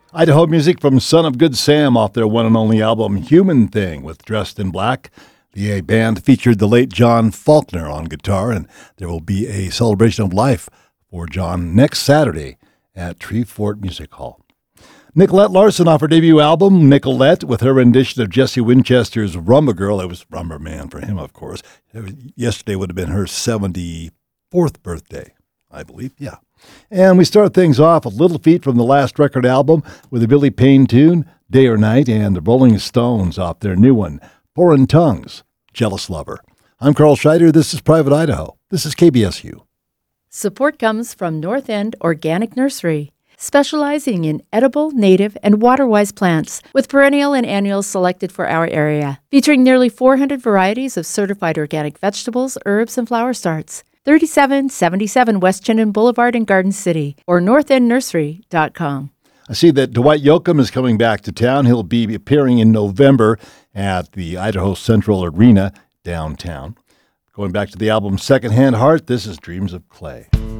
Idaho music from Son of Good Sam off their one and only album Human Thing with Dressed in Black. The band featured the late John Faulkner on guitar, and there will be a celebration of life for John next Saturday at Tree Fort Music Hall. Nicolette Larson off her debut album, Nicolette, with her rendition of Jesse Winchester's Rumba Girl. It was Rumba Man for him, of course. Yesterday would have been her 74th birthday, I believe. Yeah. And we start things off with Little Feat from the last record album with a Billy Payne tune, Day or Night, and the Rolling Stones off their new one, Foreign Tongues, Jealous Lover. I'm Carl Scheider. This is Private Idaho. This is KBSU. Support comes from North End Organic Nursery, specializing in edible, native, and water-wise plants with perennial and annuals selected for our area, featuring nearly 400 varieties of certified organic vegetables, herbs, and flower starts. 3777 West Chinden Boulevard in Garden City, or northendnursery.com. I see that Dwight Yoakam is coming back to town. He'll be appearing in November at the Idaho Central Arena downtown. Going back to the album Secondhand Heart, this is Dreams of Clay.